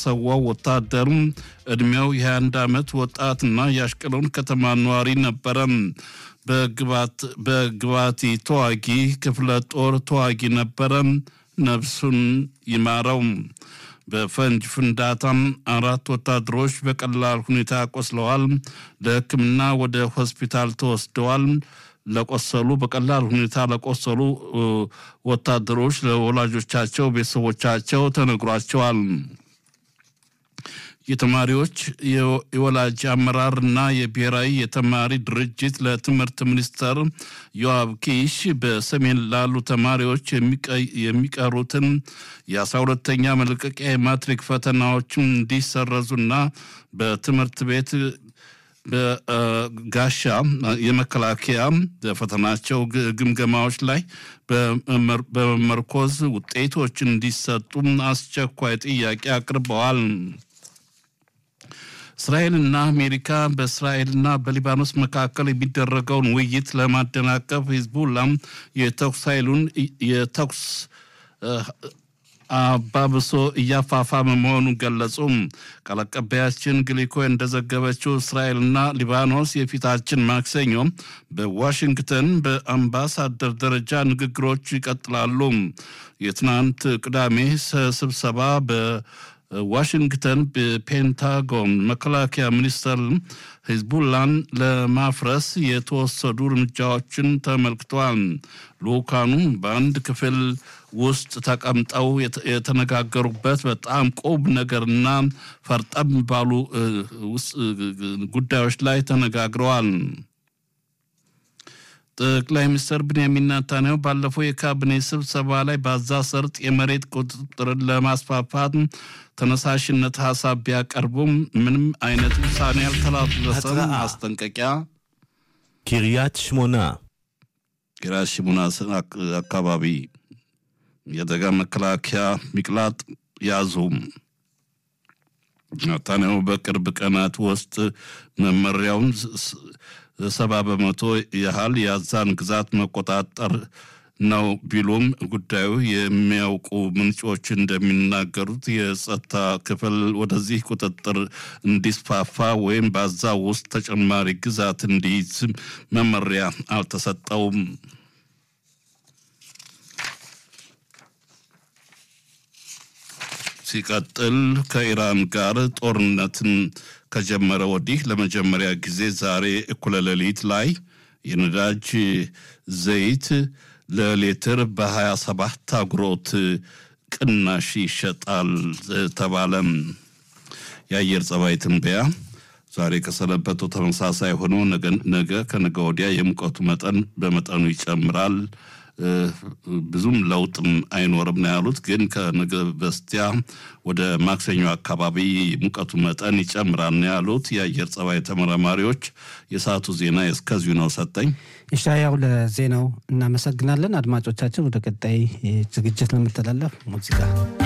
የተሰዋው ወታደር እድሜው የ21 ዓመት ወጣትና የአሽቀሎን ከተማ ነዋሪ ነበረ። በግባቲ ተዋጊ ክፍለ ጦር ተዋጊ ነበረ። ነፍሱን ይማረው። በፈንጅ ፍንዳታም 4 ወታደሮች በቀላል ሁኔታ ቆስለዋል። ለሕክምና ወደ ሆስፒታል ተወስደዋል። በቀላል ሁኔታ ለቆሰሉ ወታደሮች ለወላጆቻቸው ቤተሰቦቻቸው ተነግሯቸዋል። የተማሪዎች የወላጅ አመራርና የብሔራዊ የተማሪ ድርጅት ለትምህርት ሚኒስተር ዮአብ ኪሽ በሰሜን ላሉ ተማሪዎች የሚቀሩትን የ12ኛ መልቀቂያ የማትሪክ ፈተናዎችን እንዲሰረዙና በትምህርት ቤት በጋሻ የመከላከያ በፈተናቸው ግምገማዎች ላይ በመመርኮዝ ውጤቶችን እንዲሰጡ አስቸኳይ ጥያቄ አቅርበዋል። እስራኤልና አሜሪካ በእስራኤልና በሊባኖስ መካከል የሚደረገውን ውይይት ለማደናቀፍ ሂዝቡላ የተኩስ አባብሶ እያፋፋመ መሆኑን ገለጹ። ቃል አቀባያችን ግሊኮ እንደዘገበችው እስራኤልና ሊባኖስ የፊታችን ማክሰኞ በዋሽንግተን በአምባሳደር ደረጃ ንግግሮች ይቀጥላሉ። የትናንት ቅዳሜ ስብሰባ በዋሽንግተን በፔንታጎን መከላከያ ሚኒስቴር ሂዝቡላን ለማፍረስ የተወሰዱ እርምጃዎችን ተመልክቷል። ልኡካኑ በአንድ ክፍል ውስጥ ተቀምጠው የተነጋገሩበት በጣም ቁም ነገርና ፈርጠም ባሉ ጉዳዮች ላይ ተነጋግረዋል። ጠቅላይ ሚኒስትር ቤንያሚን ኔታንያሁ ባለፈው የካቢኔ ስብሰባ ላይ በጋዛ ሰርጥ የመሬት ቁጥጥርን ለማስፋፋት ተነሳሽነት ሐሳብ ቢያቀርቡም ምንም አይነት ውሳኔ ያልተላለፈም ማስጠንቀቂያ קיריית שמונה አካባቢ የደጋ መከላከያ ሚቅላጥ ያዙ። ኔታንያሁ በቅርብ ቀናት ውስጥ መመሪያውን 70% ያህል የጋዛን ግዛት መቆጣጠር ነው ቢሉም ጉዳዩ የሚያውቁ ምንጮች እንደሚናገሩት የጸጥታ ክፍል ወደዚህ ቁጥጥር እንዲስፋፋ ወይም በጋዛ ውስጥ ተጨማሪ ግዛት እንዲይዝ መመሪያ አልተሰጠውም። ሲቀጥል ከኢራን ጋር ጦርነትን ከጀመረ ወዲህ ለመጀመሪያ ጊዜ ዛሬ እኩለ ሌሊት ላይ የነዳጅ ዘይት ለሊትር በ27 አጉሮት ቅናሽ ይሸጣል ተባለም። የአየር ጸባይ ትንበያ ዛሬ ከሰነበተው ተመሳሳይ ሆኖ ነገ ከነገ ወዲያ የሙቀቱ መጠን በመጠኑ ይጨምራል። ብዙም ለውጥም አይኖርም ነው ያሉት። ግን ከነገ በስቲያ ወደ ማክሰኞ አካባቢ ሙቀቱ መጠን ይጨምራል ነው ያሉት የአየር ጸባይ ተመራማሪዎች። የሰዓቱ ዜና እስከዚሁ ነው። ሰጠኝ ኢሻያው ለዜናው እናመሰግናለን። አድማጮቻችን ወደ ቀጣይ ዝግጅት ለመተላለፍ ሙዚቃ